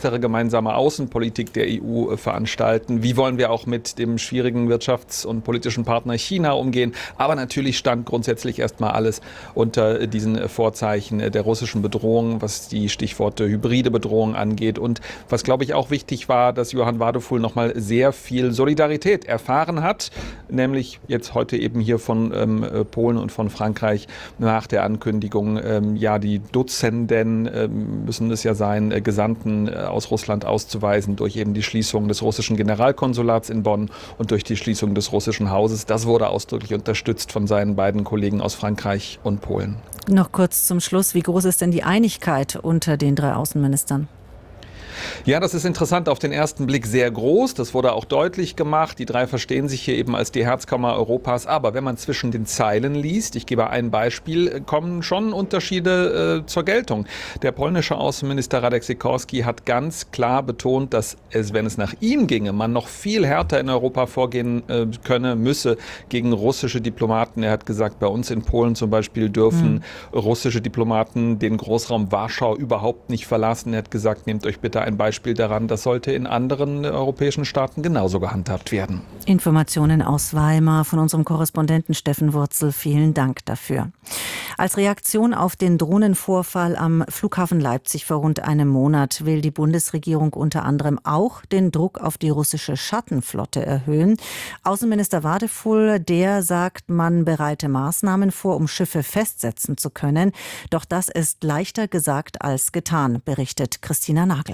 gemeinsame Außenpolitik der EU veranstalten. Wie wollen wir auch mit dem schwierigen wirtschafts- und politischen Partner China umgehen? Aber natürlich stand grundsätzlich erstmal alles unter diesen Vorzeichen der russischen Bedrohung, was die Stichworte hybride Bedrohung angeht. Und was, glaube ich, auch wichtig war, dass Johann Wadephul nochmal sehr viel Solidarität erfahren hat, nämlich jetzt heute eben hier von Polen und von Frankreich nach der Ankündigung, die Dutzenden müssen es ja sein, Gesandten aus Russland auszuweisen durch eben die Schließung des russischen Generalkonsulats in Bonn und durch die Schließung des russischen Hauses. Das wurde ausdrücklich unterstützt von seinen beiden Kollegen aus Frankreich und Polen. Noch kurz zum Schluss, wie groß ist denn die Einigkeit unter den 3 Außenministern? Ja, das ist interessant. Auf den ersten Blick sehr groß. Das wurde auch deutlich gemacht. Die 3 verstehen sich hier eben als die Herzkammer Europas. Aber wenn man zwischen den Zeilen liest, ich gebe ein Beispiel, kommen schon Unterschiede zur Geltung. Der polnische Außenminister Radek Sikorski hat ganz klar betont, dass es, wenn es nach ihm ginge, man noch viel härter in Europa vorgehen müsse gegen russische Diplomaten. Er hat gesagt, bei uns in Polen zum Beispiel dürfen russische Diplomaten den Großraum Warschau überhaupt nicht verlassen. Er hat gesagt, nehmt euch bitte ein Beispiel daran, das sollte in anderen europäischen Staaten genauso gehandhabt werden. Informationen aus Weimar von unserem Korrespondenten Steffen Wurzel. Vielen Dank dafür. Als Reaktion auf den Drohnenvorfall am Flughafen Leipzig vor rund einem Monat will die Bundesregierung unter anderem auch den Druck auf die russische Schattenflotte erhöhen. Außenminister Wadephul, der sagt, man bereite Maßnahmen vor, um Schiffe festsetzen zu können. Doch das ist leichter gesagt als getan, berichtet Christina Nagel.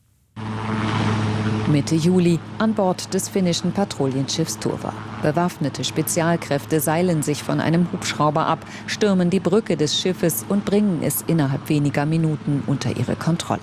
Mitte Juli an Bord des finnischen Patrouillenschiffs Turva. Bewaffnete Spezialkräfte seilen sich von einem Hubschrauber ab, stürmen die Brücke des Schiffes und bringen es innerhalb weniger Minuten unter ihre Kontrolle.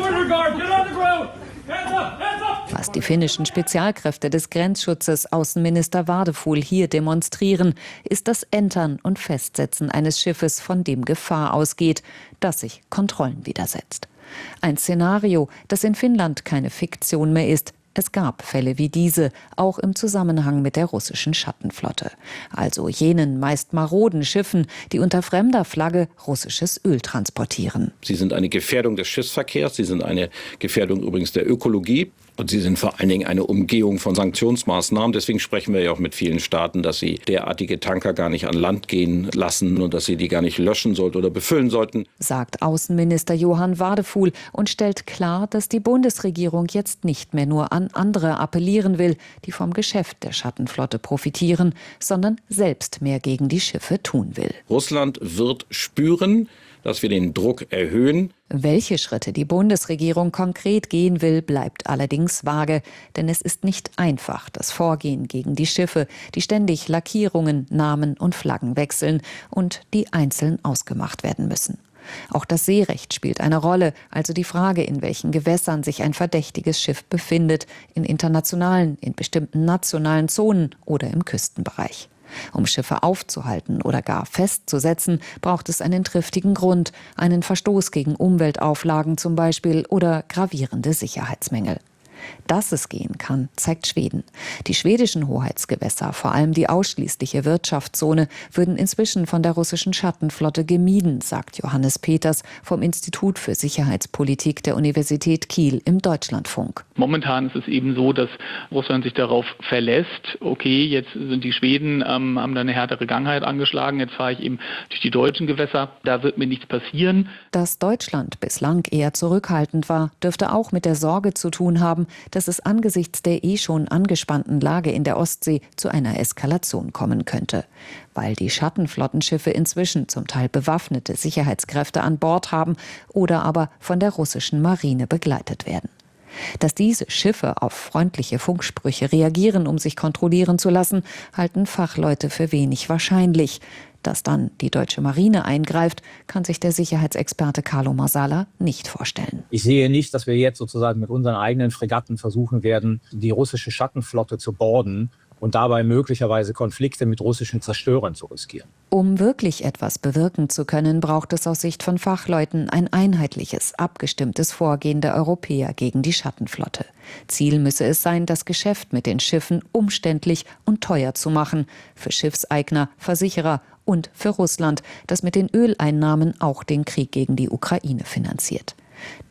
Was die finnischen Spezialkräfte des Grenzschutzes Außenminister Wadephul hier demonstrieren, ist das Entern und Festsetzen eines Schiffes, von dem Gefahr ausgeht, das sich Kontrollen widersetzt. Ein Szenario, das in Finnland keine Fiktion mehr ist. Es gab Fälle wie diese, auch im Zusammenhang mit der russischen Schattenflotte. Also jenen meist maroden Schiffen, die unter fremder Flagge russisches Öl transportieren. Sie sind eine Gefährdung des Schiffsverkehrs, sie sind eine Gefährdung übrigens der Ökologie. Und sie sind vor allen Dingen eine Umgehung von Sanktionsmaßnahmen. Deswegen sprechen wir ja auch mit vielen Staaten, dass sie derartige Tanker gar nicht an Land gehen lassen und dass sie die gar nicht löschen sollten oder befüllen sollten. Sagt Außenminister Johann Wadephul und stellt klar, dass die Bundesregierung jetzt nicht mehr nur an andere appellieren will, die vom Geschäft der Schattenflotte profitieren, sondern selbst mehr gegen die Schiffe tun will. Russland wird spüren, dass wir den Druck erhöhen. Welche Schritte die Bundesregierung konkret gehen will, bleibt allerdings vage. Denn es ist nicht einfach, das Vorgehen gegen die Schiffe, die ständig Lackierungen, Namen und Flaggen wechseln und die einzeln ausgemacht werden müssen. Auch das Seerecht spielt eine Rolle, also die Frage, in welchen Gewässern sich ein verdächtiges Schiff befindet, in internationalen, in bestimmten nationalen Zonen oder im Küstenbereich. Um Schiffe aufzuhalten oder gar festzusetzen, braucht es einen triftigen Grund, einen Verstoß gegen Umweltauflagen zum Beispiel oder gravierende Sicherheitsmängel. Dass es gehen kann, zeigt Schweden. Die schwedischen Hoheitsgewässer, vor allem die ausschließliche Wirtschaftszone, würden inzwischen von der russischen Schattenflotte gemieden, sagt Johannes Peters vom Institut für Sicherheitspolitik der Universität Kiel im Deutschlandfunk. Momentan ist es eben so, dass Russland sich darauf verlässt, okay, jetzt sind die Schweden, haben da eine härtere Gangheit angeschlagen, jetzt fahre ich eben durch die deutschen Gewässer, da wird mir nichts passieren. Dass Deutschland bislang eher zurückhaltend war, dürfte auch mit der Sorge zu tun haben, dass es angesichts der schon angespannten Lage in der Ostsee zu einer Eskalation kommen könnte. Weil die Schattenflottenschiffe inzwischen zum Teil bewaffnete Sicherheitskräfte an Bord haben oder aber von der russischen Marine begleitet werden. Dass diese Schiffe auf freundliche Funksprüche reagieren, um sich kontrollieren zu lassen, halten Fachleute für wenig wahrscheinlich. Dass dann die deutsche Marine eingreift, kann sich der Sicherheitsexperte Carlo Marsala nicht vorstellen. Ich sehe nicht, dass wir jetzt sozusagen mit unseren eigenen Fregatten versuchen werden, die russische Schattenflotte zu boarden und dabei möglicherweise Konflikte mit russischen Zerstörern zu riskieren. Um wirklich etwas bewirken zu können, braucht es aus Sicht von Fachleuten ein einheitliches, abgestimmtes Vorgehen der Europäer gegen die Schattenflotte. Ziel müsse es sein, das Geschäft mit den Schiffen umständlich und teuer zu machen, für Schiffseigner, Versicherer und für Russland, das mit den Öleinnahmen auch den Krieg gegen die Ukraine finanziert. Das ist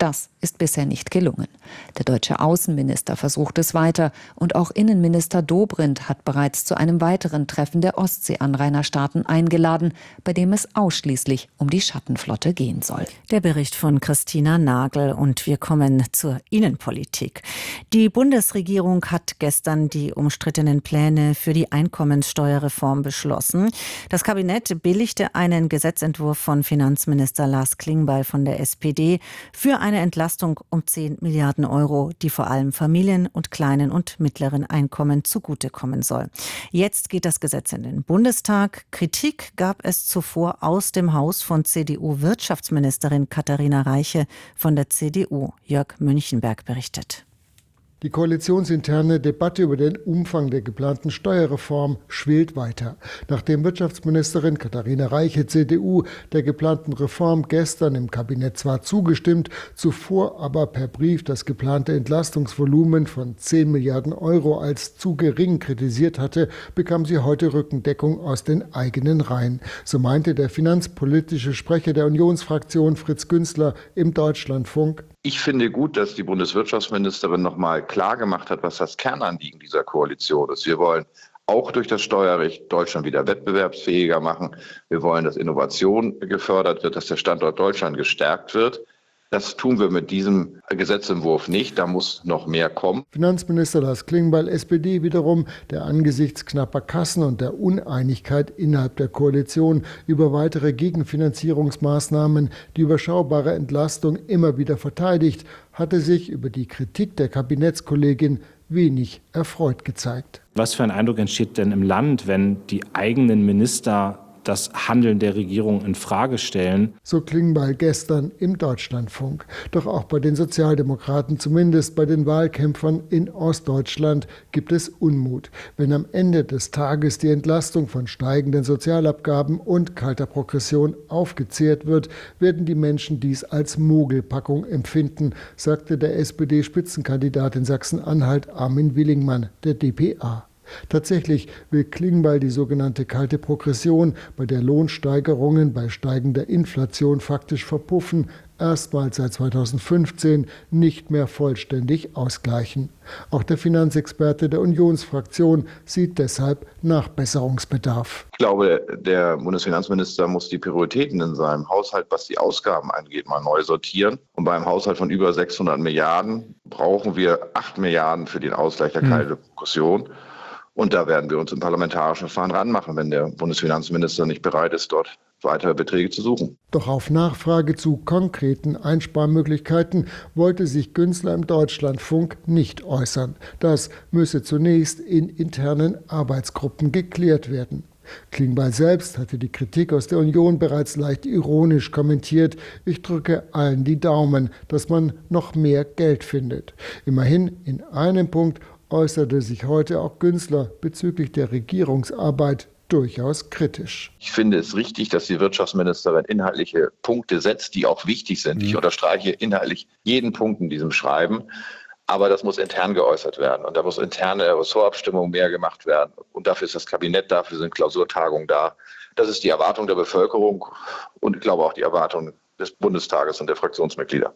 ist bisher nicht gelungen. Der deutsche Außenminister versucht es weiter und auch Innenminister Dobrindt hat bereits zu einem weiteren Treffen der Ostsee-Anrainerstaaten eingeladen, bei dem es ausschließlich um die Schattenflotte gehen soll. Der Bericht von Christina Nagel und wir kommen zur Innenpolitik. Die Bundesregierung hat gestern die umstrittenen Pläne für die Einkommenssteuerreform beschlossen. Das Kabinett billigte einen Gesetzentwurf von Finanzminister Lars Klingbeil von der SPD für eine Entlastung um 10 Milliarden Euro, die vor allem Familien und kleinen und mittleren Einkommen zugutekommen soll. Jetzt geht das Gesetz in den Bundestag. Kritik gab es zuvor aus dem Haus von CDU-Wirtschaftsministerin Katharina Reiche. Von der CDU Jörg Münchenberg berichtet. Die koalitionsinterne Debatte über den Umfang der geplanten Steuerreform schwillt weiter. Nachdem Wirtschaftsministerin Katharina Reiche, CDU, der geplanten Reform gestern im Kabinett zwar zugestimmt, zuvor aber per Brief das geplante Entlastungsvolumen von 10 Milliarden Euro als zu gering kritisiert hatte, bekam sie heute Rückendeckung aus den eigenen Reihen. So meinte der finanzpolitische Sprecher der Unionsfraktion Fritz Günzler im Deutschlandfunk: Ich finde gut, dass die Bundeswirtschaftsministerin nochmal klar gemacht hat, was das Kernanliegen dieser Koalition ist. Wir wollen auch durch das Steuerrecht Deutschland wieder wettbewerbsfähiger machen. Wir wollen, dass Innovation gefördert wird, dass der Standort Deutschland gestärkt wird. Das tun wir mit diesem Gesetzentwurf nicht. Da muss noch mehr kommen. Finanzminister Lars Klingbeil, SPD, wiederum, der angesichts knapper Kassen und der Uneinigkeit innerhalb der Koalition über weitere Gegenfinanzierungsmaßnahmen die überschaubare Entlastung immer wieder verteidigt, hatte sich über die Kritik der Kabinettskollegin wenig erfreut gezeigt. Was für ein Eindruck entsteht denn im Land, wenn die eigenen Minister das Handeln der Regierung in Frage stellen? So Klingbeil gestern im Deutschlandfunk. Doch auch bei den Sozialdemokraten, zumindest bei den Wahlkämpfern in Ostdeutschland, gibt es Unmut. Wenn am Ende des Tages die Entlastung von steigenden Sozialabgaben und kalter Progression aufgezehrt wird, werden die Menschen dies als Mogelpackung empfinden, sagte der SPD-Spitzenkandidat in Sachsen-Anhalt Armin Willingmann, der dpa. Tatsächlich will Klingbeil die sogenannte kalte Progression, bei der Lohnsteigerungen bei steigender Inflation faktisch verpuffen, erstmals seit 2015 nicht mehr vollständig ausgleichen. Auch der Finanzexperte der Unionsfraktion sieht deshalb Nachbesserungsbedarf. Ich glaube, der Bundesfinanzminister muss die Prioritäten in seinem Haushalt, was die Ausgaben angeht, mal neu sortieren. Und beim Haushalt von über 600 Milliarden brauchen wir 8 Milliarden für den Ausgleich der kalten Progression. Und da werden wir uns im parlamentarischen Verfahren ranmachen, wenn der Bundesfinanzminister nicht bereit ist, dort weitere Beträge zu suchen. Doch auf Nachfrage zu konkreten Einsparmöglichkeiten wollte sich Günzler im Deutschlandfunk nicht äußern. Das müsse zunächst in internen Arbeitsgruppen geklärt werden. Klingbeil selbst hatte die Kritik aus der Union bereits leicht ironisch kommentiert: Ich drücke allen die Daumen, dass man noch mehr Geld findet. Immerhin in einem Punkt äußerte sich heute auch Günzler bezüglich der Regierungsarbeit durchaus kritisch. Ich finde es richtig, dass die Wirtschaftsministerin inhaltliche Punkte setzt, die auch wichtig sind. Ich unterstreiche inhaltlich jeden Punkt in diesem Schreiben. Aber das muss intern geäußert werden. Und da muss interne Ressortabstimmung mehr gemacht werden. Und dafür ist das Kabinett, dafür sind Klausurtagungen da. Das ist die Erwartung der Bevölkerung und ich glaube auch die Erwartung des Bundestages und der Fraktionsmitglieder.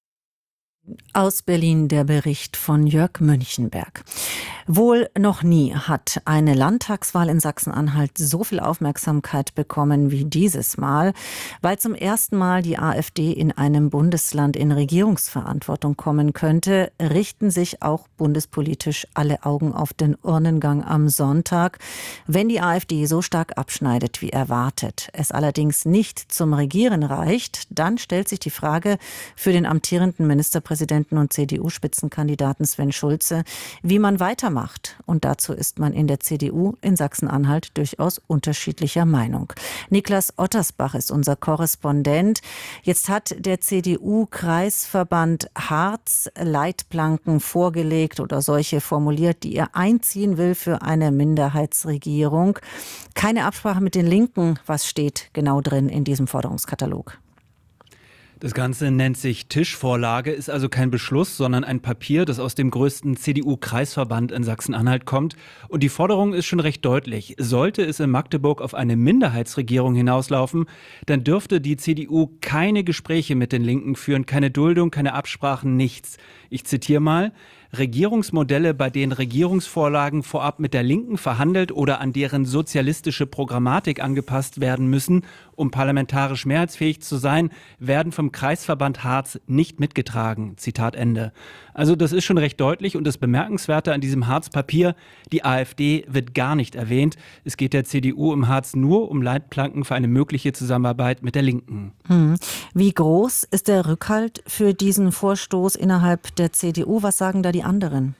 Aus Berlin der Bericht von Jörg Münchenberg. Wohl noch nie hat eine Landtagswahl in Sachsen-Anhalt so viel Aufmerksamkeit bekommen wie dieses Mal, weil zum ersten Mal die AfD in einem Bundesland in Regierungsverantwortung kommen könnte, richten sich auch bundespolitisch alle Augen auf den Urnengang am Sonntag. Wenn die AfD so stark abschneidet wie erwartet, es allerdings nicht zum Regieren reicht, dann stellt sich die Frage für den amtierenden Ministerpräsidenten und CDU-Spitzenkandidaten Sven Schulze, wie man weitermacht. Und dazu ist man in der CDU in Sachsen-Anhalt durchaus unterschiedlicher Meinung. Niklas Ottersbach ist unser Korrespondent. Jetzt hat der CDU-Kreisverband Harz Leitplanken vorgelegt oder solche formuliert, die er einziehen will für eine Minderheitsregierung. Keine Absprache mit den Linken. Was steht genau drin in diesem Forderungskatalog? Das Ganze nennt sich Tischvorlage, ist also kein Beschluss, sondern ein Papier, das aus dem größten CDU-Kreisverband in Sachsen-Anhalt kommt. Und die Forderung ist schon recht deutlich. Sollte es in Magdeburg auf eine Minderheitsregierung hinauslaufen, dann dürfte die CDU keine Gespräche mit den Linken führen, keine Duldung, keine Absprachen, nichts. Ich zitiere mal: Regierungsmodelle, bei denen Regierungsvorlagen vorab mit der Linken verhandelt oder an deren sozialistische Programmatik angepasst werden müssen, um parlamentarisch mehrheitsfähig zu sein, werden vom Kreisverband Harz nicht mitgetragen. Zitat Ende. Also das ist schon recht deutlich, und das Bemerkenswerte an diesem Harz-Papier: die AfD wird gar nicht erwähnt. Es geht der CDU im Harz nur um Leitplanken für eine mögliche Zusammenarbeit mit der Linken. Wie groß ist der Rückhalt für diesen Vorstoß innerhalb der CDU? Was sagen da die anderen?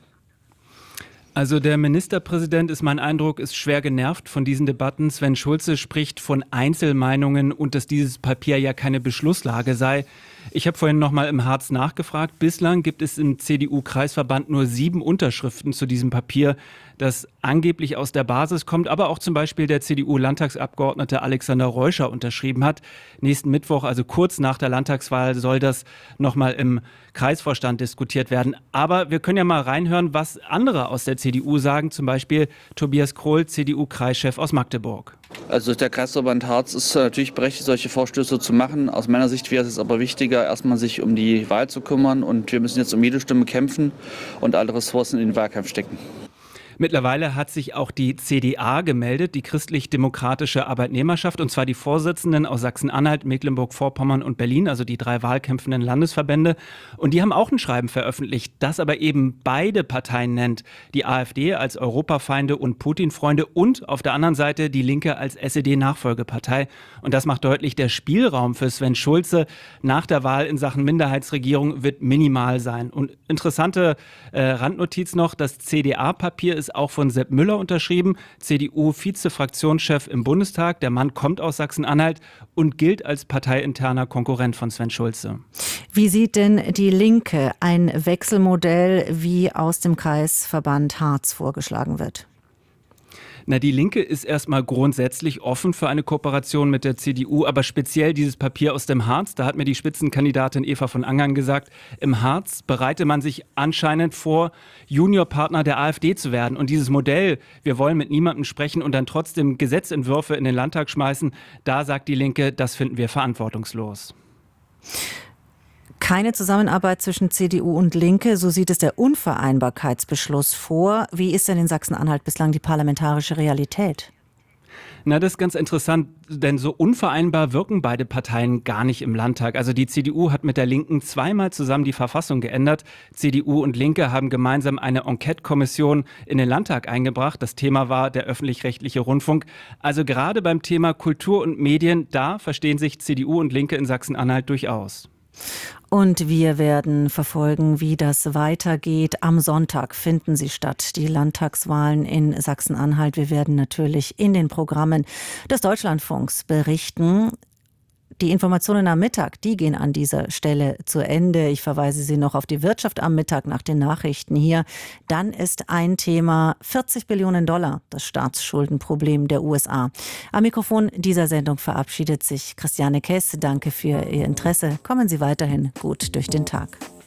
Also der Ministerpräsident, ist mein Eindruck, ist schwer genervt von diesen Debatten. Sven Schulze spricht von Einzelmeinungen und dass dieses Papier ja keine Beschlusslage sei. Ich habe vorhin noch mal im Harz nachgefragt. Bislang gibt es im CDU-Kreisverband nur 7 Unterschriften zu diesem Papier, das angeblich aus der Basis kommt, aber auch zum Beispiel der CDU-Landtagsabgeordnete Alexander Reuscher unterschrieben hat. Nächsten Mittwoch, also kurz nach der Landtagswahl, soll das noch mal im Kreisvorstand diskutiert werden. Aber wir können ja mal reinhören, was andere aus der CDU sagen, zum Beispiel Tobias Krohl, CDU-Kreischef aus Magdeburg. Also der Kreisverband Harz ist natürlich berechtigt, solche Vorstöße zu machen. Aus meiner Sicht wäre es aber wichtiger, erstmal sich um die Wahl zu kümmern, und wir müssen jetzt um jede Stimme kämpfen und alle Ressourcen in den Wahlkampf stecken. Mittlerweile hat sich auch die CDA gemeldet, die Christlich-Demokratische Arbeitnehmerschaft, und zwar die Vorsitzenden aus Sachsen-Anhalt, Mecklenburg-Vorpommern und Berlin, also die 3 wahlkämpfenden Landesverbände. Und die haben auch ein Schreiben veröffentlicht, das aber eben beide Parteien nennt. Die AfD als Europafeinde und Putin-Freunde und auf der anderen Seite die Linke als SED-Nachfolgepartei. Und das macht deutlich, der Spielraum für Sven Schulze nach der Wahl in Sachen Minderheitsregierung wird minimal sein. Und interessante Randnotiz noch: Das CDA-Papier ist auch von Sepp Müller unterschrieben, CDU-Vize-Fraktionschef im Bundestag. Der Mann kommt aus Sachsen-Anhalt und gilt als parteiinterner Konkurrent von Sven Schulze. Wie sieht denn die Linke ein Wechselmodell, wie aus dem Kreisverband Harz vorgeschlagen wird? Na, die Linke ist erstmal grundsätzlich offen für eine Kooperation mit der CDU, aber speziell dieses Papier aus dem Harz, da hat mir die Spitzenkandidatin Eva von Angern gesagt, im Harz bereite man sich anscheinend vor, Juniorpartner der AfD zu werden. Und dieses Modell, wir wollen mit niemandem sprechen und dann trotzdem Gesetzentwürfe in den Landtag schmeißen, da sagt die Linke, das finden wir verantwortungslos. Keine Zusammenarbeit zwischen CDU und Linke, so sieht es der Unvereinbarkeitsbeschluss vor. Wie ist denn in Sachsen-Anhalt bislang die parlamentarische Realität? Na, das ist ganz interessant, denn so unvereinbar wirken beide Parteien gar nicht im Landtag. Also die CDU hat mit der Linken 2-mal zusammen die Verfassung geändert. CDU und Linke haben gemeinsam eine Enquete-Kommission in den Landtag eingebracht. Das Thema war der öffentlich-rechtliche Rundfunk. Also gerade beim Thema Kultur und Medien, da verstehen sich CDU und Linke in Sachsen-Anhalt durchaus. Und wir werden verfolgen, wie das weitergeht. Am Sonntag finden sie statt, die Landtagswahlen in Sachsen-Anhalt. Wir werden natürlich in den Programmen des Deutschlandfunks berichten. Die Informationen am Mittag, die gehen an dieser Stelle zu Ende. Ich verweise Sie noch auf die Wirtschaft am Mittag nach den Nachrichten hier. Dann ist ein Thema $40 Billionen, das Staatsschuldenproblem der USA. Am Mikrofon dieser Sendung verabschiedet sich Christiane Kess. Danke für Ihr Interesse. Kommen Sie weiterhin gut durch den Tag.